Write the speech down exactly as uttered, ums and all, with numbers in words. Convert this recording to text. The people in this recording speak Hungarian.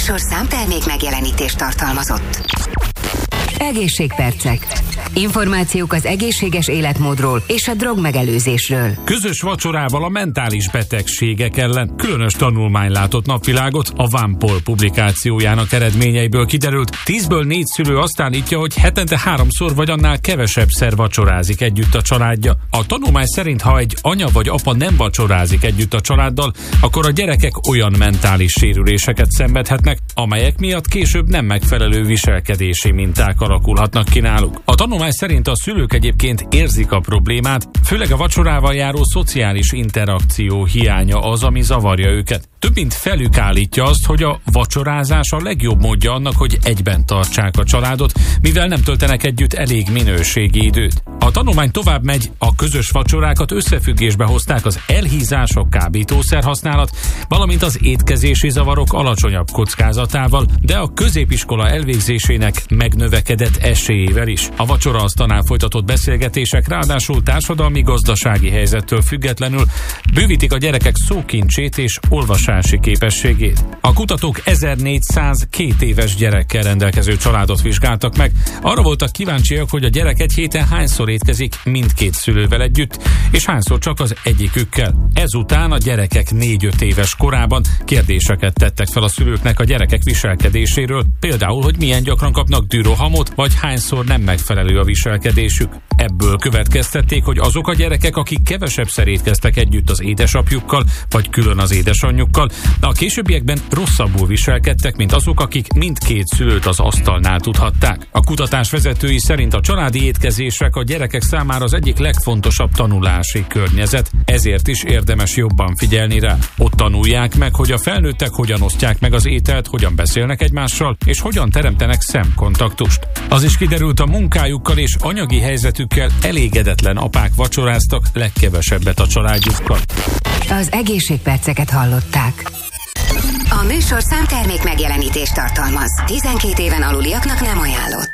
műsorszám termék megjelenítést tartalmazott. Egészségpercek. Információk az egészséges életmódról és a drogmegelőzésről. Közös vacsorával a mentális betegségek ellen különös tanulmány látott napvilágot, a VAMPOL publikációjának eredményeiből kiderült. Tízből négy szülő azt állítja, hogy hetente háromszor vagy annál kevesebb szer vacsorázik együtt a családja. A tanulmány szerint, ha egy anya vagy apa nem vacsorázik együtt a családdal, akkor a gyerekek olyan mentális sérüléseket szenvedhetnek, amelyek miatt később nem megfelelő viselkedési minták alakulhatnak ki náluk. A tanulmány szerint a szülők egyébként érzik a problémát, főleg a vacsorával járó szociális interakció hiánya az, ami zavarja őket. Több mint felük állítja azt, hogy a vacsorázás a legjobb módja annak, hogy egyben tartsák a családot, mivel nem töltenek együtt elég minőségi időt. A tanulmány tovább megy, a közös vacsorákat összefüggésbe hozták az elhízások, kábítószer használat, valamint az étkezési zavarok alacsonyabb kockázatával, de a középiskola elvégzésének megnövekedett esélyével is. A vacsoraasztalnál folytatott beszélgetések ráadásul társadalmi-gazdasági helyzettől függetlenül bővítik a gyerekek szókincsét és olvasási képességét. A kutatók ezernégyszáz két gyerekkel rendelkező családot vizsgáltak meg. Arra voltak kíváncsiak, hogy a gyerek egy héten hányszor étkezik mindkét szülővel együtt, és hányszor csak az egyikükkel. Ezután a gyerekek négy-öt éves korában kérdéseket tettek fel a szülőknek a gyerekek viselkedéséről, például, hogy milyen gyakran kapnak dürohamot, vagy hányszor nem megfelelő a viselkedésük. Ebből következtették, hogy azok a gyerekek, akik kevesebbszer étkeztek együtt az édesapjukkal, vagy külön az édesanyjukkal, a későbbiekben rosszabbul viselkedtek, mint azok, akik mindkét szülőt az asztalnál tudhatták. A kutatás vezetői szerint a családi étkezések a gyerekek számára az egyik legfontosabb tanulási környezet, ezért is érdemes jobban figyelni rá. Ott tanulják meg, hogy a felnőttek hogyan osztják meg az ételt, hogyan beszélnek egymással, és hogyan teremtenek szemkontaktust. Az is kiderült, a munkájukkal és anyagi helyzetükkel elégedetlen apák vacsoráztak legkevesebbet a családjukkal. Az egészségperceket hallották. A műsorszám termék megjelenítést tartalmaz. tizenkét éven aluliaknak nem ajánlott.